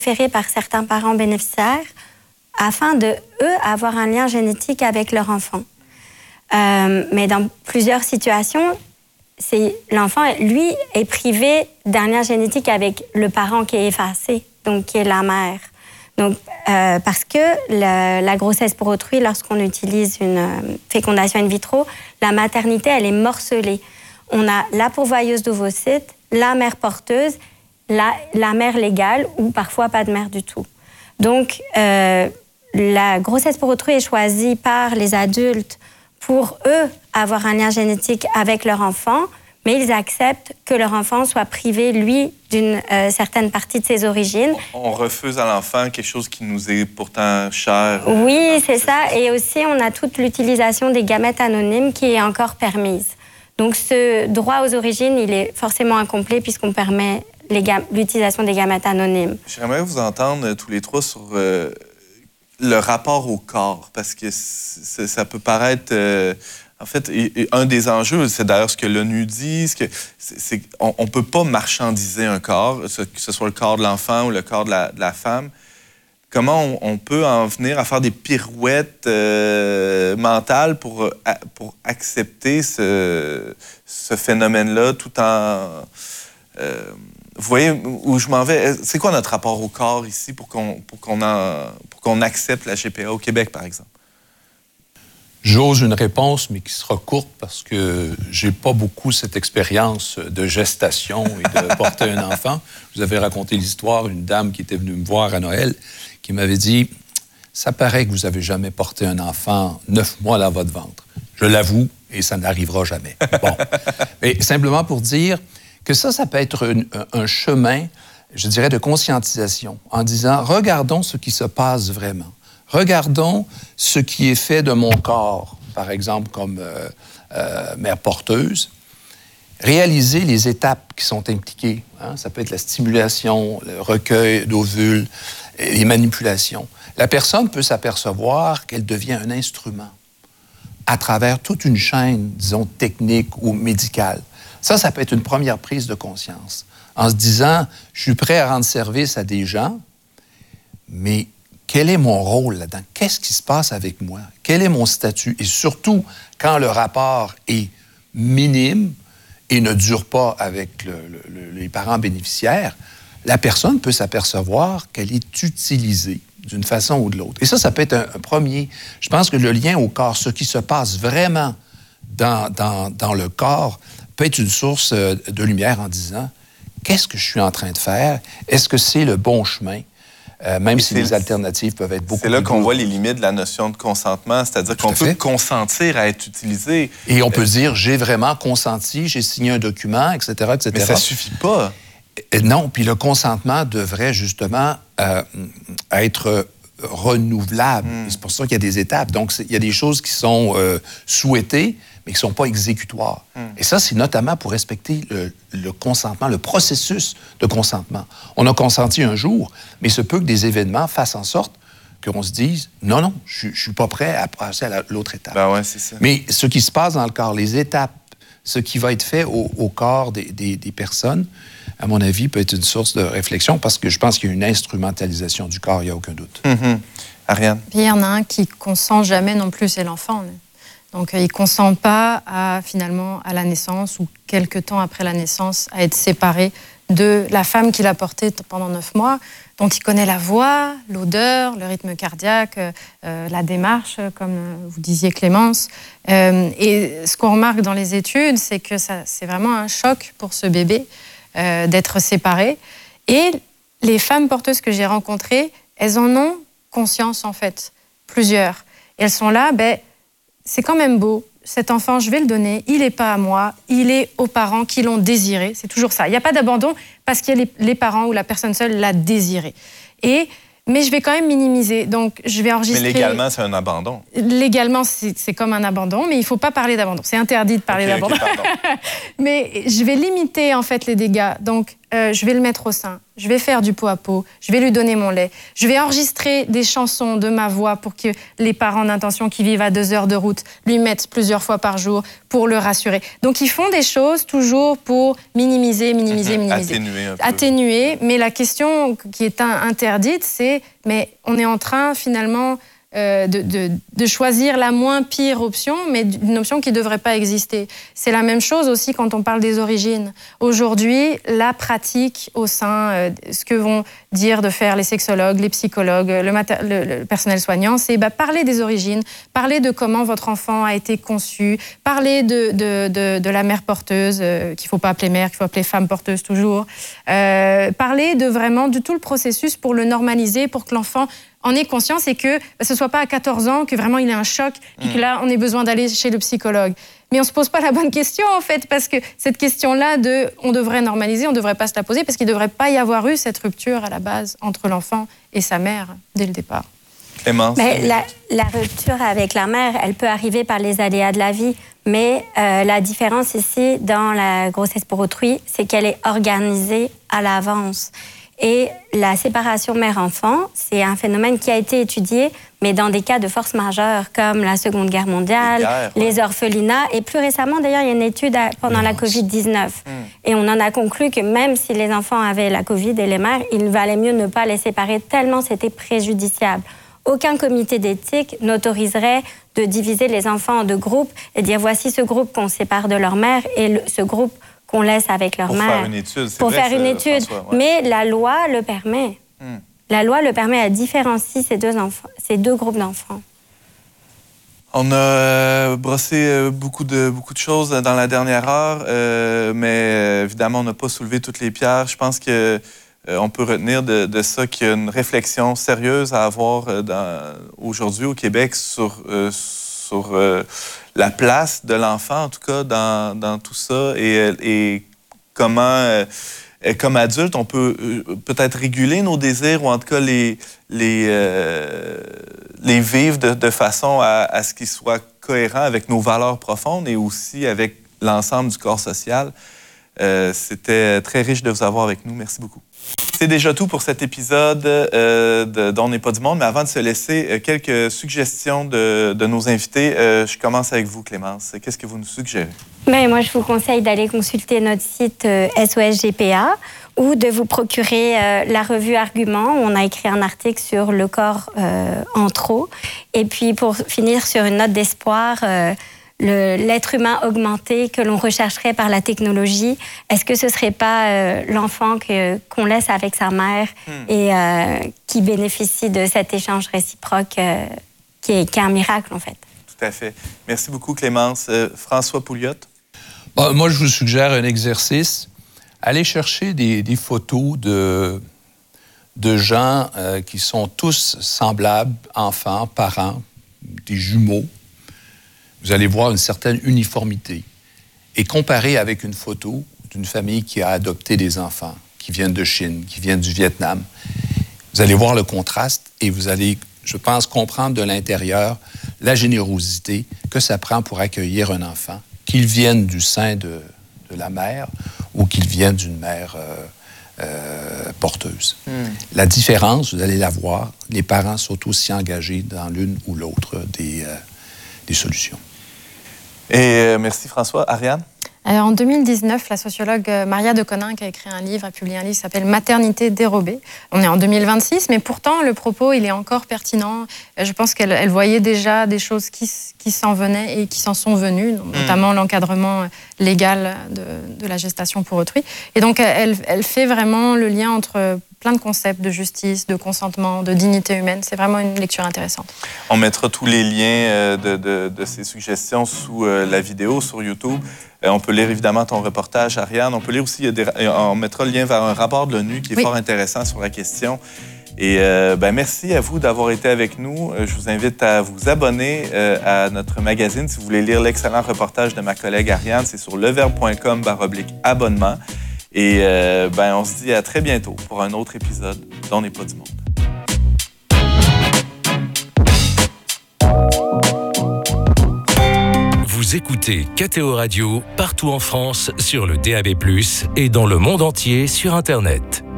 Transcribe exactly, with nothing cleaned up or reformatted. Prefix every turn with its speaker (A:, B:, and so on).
A: préférés par certains parents bénéficiaires afin de, eux, avoir un lien génétique avec leur enfant. Euh, mais dans plusieurs situations, c'est, l'enfant, lui, est privé d'un lien génétique avec le parent qui est effacé, donc qui est la mère. Donc, euh, parce que la, la grossesse pour autrui, lorsqu'on utilise une euh, fécondation in vitro, la maternité, elle est morcelée. On a la pourvoyeuse d'ovocytes, la mère porteuse, la, la mère légale ou parfois pas de mère du tout. Donc, euh, la grossesse pour autrui est choisie par les adultes pour, eux, avoir un lien génétique avec leur enfant, mais ils acceptent que leur enfant soit privé, lui, d'une euh, certaine partie de ses origines.
B: On, on refuse à l'enfant quelque chose qui nous est pourtant cher.
A: Oui, c'est ça. Et aussi, on a toute l'utilisation des gamètes anonymes qui est encore permise. Donc, ce droit aux origines, il est forcément incomplet puisqu'on permet les gam- l'utilisation des gamètes anonymes.
B: J'aimerais vous entendre euh, tous les trois sur euh, le rapport au corps, parce que c- ça peut paraître... Euh, En fait, et, et un des enjeux, c'est d'ailleurs ce que l'ONU dit, c'est qu'on ne peut pas marchandiser un corps, que ce soit le corps de l'enfant ou le corps de la, de la femme. Comment on, on peut en venir à faire des pirouettes euh, mentales pour, a, pour accepter ce, ce phénomène-là tout en... Euh, vous voyez où je m'en vais? C'est quoi notre rapport au corps ici pour qu'on, pour qu'on, en, pour qu'on accepte la G P A au Québec, par exemple?
C: J'ose une réponse, mais qui sera courte parce que j'ai pas beaucoup cette expérience de gestation et de porter un enfant. Je vous avais raconté l'histoire d'une dame qui était venue me voir à Noël, qui m'avait dit « Ça paraît que vous avez jamais porté un enfant neuf mois dans votre ventre. » Je l'avoue, et ça n'arrivera jamais. Bon. Mais simplement pour dire que ça, ça peut être une, un chemin, je dirais, de conscientisation, en disant « Regardons ce qui se passe vraiment. » Regardons ce qui est fait de mon corps, par exemple, comme euh, euh, mère porteuse. Réaliser les étapes qui sont impliquées. Hein? Ça peut être la stimulation, le recueil d'ovules, les manipulations. La personne peut s'apercevoir qu'elle devient un instrument à travers toute une chaîne, disons, technique ou médicale. Ça, ça peut être une première prise de conscience. En se disant, je suis prêt à rendre service à des gens, mais quel est mon rôle là-dedans? Qu'est-ce qui se passe avec moi? Quel est mon statut? Et surtout, quand le rapport est minime et ne dure pas avec le, le, les parents bénéficiaires, la personne peut s'apercevoir qu'elle est utilisée d'une façon ou de l'autre. Et ça, ça peut être un, un premier... Je pense que le lien au corps, ce qui se passe vraiment dans, dans, dans le corps, peut être une source de lumière en disant « Qu'est-ce que je suis en train de faire? Est-ce que c'est le bon chemin? » Euh, même Et si les alternatives peuvent être beaucoup plus...
B: C'est là qu'on voit les limites de la notion de consentement, c'est-à-dire qu'on peut consentir à être utilisé.
C: Et on peut euh... dire, j'ai vraiment consenti, j'ai signé un document, et cetera, et cetera.
B: Mais ça suffit pas.
C: Et non, puis le consentement devrait justement euh, être renouvelable. Mm. C'est pour ça qu'il y a des étapes. Donc, il y a des choses qui sont euh, souhaitées, mais qui ne sont pas exécutoires. Mm. Et ça, c'est notamment pour respecter le, le consentement, le processus de consentement. On a consenti un jour, mais il se peut que des événements fassent en sorte qu'on se dise « Non, non, je ne suis pas prêt à passer à la, l'autre étape. »
B: Ben ouais, c'est ça.
C: Mais ce qui se passe dans le corps, les étapes, ce qui va être fait au, au corps des, des, des personnes, à mon avis, peut être une source de réflexion parce que je pense qu'il y a une instrumentalisation du corps, il n'y a aucun doute.
B: Mm-hmm. Ariane?
D: Puis il y en a un qui ne consent jamais non plus, c'est l'enfant. Donc, il ne consent pas à, finalement, à la naissance ou quelques temps après la naissance, à être séparé de la femme qu'il a portée pendant neuf mois, dont il connaît la voix, l'odeur, le rythme cardiaque, euh, la démarche, comme vous disiez, Clémence. Euh, et ce qu'on remarque dans les études, c'est que ça, c'est vraiment un choc pour ce bébé euh, d'être séparé. Et les femmes porteuses que j'ai rencontrées, elles en ont conscience, en fait, plusieurs. Et elles sont là, ben, c'est quand même beau, cet enfant, je vais le donner, il n'est pas à moi, il est aux parents qui l'ont désiré, c'est toujours ça. Il n'y a pas d'abandon parce que les, les parents ou la personne seule l'a désiré. Et, mais je vais quand même minimiser, donc je vais enregistrer...
B: Mais légalement, c'est un abandon.
D: Légalement, c'est, c'est comme un abandon, mais il ne faut pas parler d'abandon. C'est interdit de parler okay, d'abandon. Okay, mais je vais limiter, en fait, les dégâts. Donc, euh, je vais le mettre au sein, je vais faire du pot à pot, je vais lui donner mon lait, je vais enregistrer des chansons de ma voix pour que les parents d'intention qui vivent à deux heures de route lui mettent plusieurs fois par jour pour le rassurer. Donc, ils font des choses toujours pour minimiser, minimiser, minimiser.
B: Atténuer un peu.
D: Atténuer, mais la question qui est un, interdite, c'est, mais on est en train finalement euh, de, de, de choisir la moins pire option, mais une option qui ne devrait pas exister. C'est la même chose aussi quand on parle des origines. Aujourd'hui, la pratique au sein, euh, ce que vont dire de faire les sexologues, les psychologues, le, mater- le, le personnel soignant, c'est bah, parler des origines, parler de comment votre enfant a été conçu, parler de, de, de, de la mère porteuse, euh, qu'il ne faut pas appeler mère, qu'il faut appeler femme porteuse toujours, euh, parler de vraiment de tout le processus pour le normaliser, pour que l'enfant en ait conscience et que bah, ce ne soit pas à quatorze ans que vraiment il ait un choc et que là, on ait besoin d'aller chez le psychologue. Mais on ne se pose pas la bonne question, en fait, parce que cette question-là de « on devrait normaliser », on ne devrait pas se la poser parce qu'il ne devrait pas y avoir eu cette rupture à la base entre l'enfant et sa mère dès le départ.
B: Clémence.
A: Mais la, la rupture avec la mère, elle peut arriver par les aléas de la vie, mais euh, la différence ici, dans la grossesse pour autrui, c'est qu'elle est organisée à l'avance. Et la séparation mère-enfant, c'est un phénomène qui a été étudié, mais dans des cas de force majeure, comme la Seconde Guerre mondiale, les, guerres, ouais. les orphelinats. Et plus récemment, d'ailleurs, il y a une étude à, pendant oui, la covid dix-neuf. Hum. Et on en a conclu que même si les enfants avaient la Covid et les mères, il valait mieux ne pas les séparer tellement c'était préjudiciable. Aucun comité d'éthique n'autoriserait de diviser les enfants en deux groupes et dire voici ce groupe qu'on sépare de leur mère et le, ce groupe qu'on laisse avec leur
B: pour
A: mère.
B: Pour faire une étude, c'est
A: Pour
B: vrai
A: faire une étude.
B: François, ouais.
A: Mais la loi le permet. Hmm. La loi le permet à différencier ces deux, enfants, ces deux groupes d'enfants.
B: On a euh, brossé euh, beaucoup, de, beaucoup de choses dans la dernière heure, euh, mais euh, évidemment, on n'a pas soulevé toutes les pierres. Je pense que euh, on peut retenir de, de ça qu'il y a une réflexion sérieuse à avoir euh, dans, aujourd'hui au Québec sur... Euh, sur euh, la place de l'enfant, en tout cas, dans, dans tout ça, et, et comment, euh, comme adulte, on peut euh, peut-être réguler nos désirs, ou en tout cas les, les, euh, les vivre de, de façon à, à ce qu'ils soient cohérents avec nos valeurs profondes et aussi avec l'ensemble du corps social. Euh, c'était très riche de vous avoir avec nous. Merci beaucoup. C'est déjà tout pour cet épisode euh, de d'On n'est pas du monde, mais avant de se laisser, euh, quelques suggestions de, de nos invités. Euh, je commence avec vous, Clémence. Qu'est-ce que vous nous suggérez?
A: Bien, moi, je vous conseille d'aller consulter notre site euh, S O S G P A ou de vous procurer euh, la revue Argument, où on a écrit un article sur le corps euh, en trop. Et puis, pour finir sur une note d'espoir, euh, Le, l'être humain augmenté que l'on rechercherait par la technologie, est-ce que ce ne serait pas euh, l'enfant que, qu'on laisse avec sa mère hmm. et euh, qui bénéficie de cet échange réciproque euh, qui, est, qui est un miracle, en fait?
B: Tout à fait. Merci beaucoup, Clémence. Euh, François Pouliot?
C: Bon, moi, je vous suggère un exercice. Allez chercher des, des photos de, de gens euh, qui sont tous semblables, enfants, parents, des jumeaux. Vous allez voir une certaine uniformité. Et comparez avec une photo d'une famille qui a adopté des enfants, qui viennent de Chine, qui viennent du Vietnam. Vous allez voir le contraste et vous allez, je pense, comprendre de l'intérieur la générosité que ça prend pour accueillir un enfant, qu'il vienne du sein de, de la mère ou qu'il vienne d'une mère euh, euh, porteuse. Mm. La différence, vous allez la voir, les parents sont aussi engagés dans l'une ou l'autre des, euh, des solutions.
B: Et euh, merci François. Ariane?
D: Alors, en deux mille dix-neuf, la sociologue Maria de Coninck a écrit un livre, a publié un livre qui s'appelle « Maternité dérobée ». On est en deux mille vingt-six, mais pourtant, le propos, il est encore pertinent. Je pense qu'elle elle voyait déjà des choses qui, qui s'en venaient et qui s'en sont venues, notamment mmh. l'encadrement légal de, de la gestation pour autrui. Et donc, elle, elle fait vraiment le lien entre plein de concepts de justice, de consentement, de dignité humaine. C'est vraiment une lecture intéressante.
B: On mettra tous les liens de, de, de ces suggestions sous la vidéo sur YouTube. On peut lire évidemment ton reportage, Ariane. On peut lire aussi, des, on mettra le lien vers un rapport de l'ONU qui est oui. fort intéressant sur la question. Et euh, ben, merci à vous d'avoir été avec nous. Je vous invite à vous abonner euh, à notre magazine si vous voulez lire l'excellent reportage de ma collègue Ariane. C'est sur leverbe point com barre oblique abonnement. Et euh, ben, on se dit à très bientôt pour un autre épisode d'On n'est pas du monde.
E: Vous Vous écoutez K T O Radio partout en France sur le D A B plus, et dans le monde entier sur Internet.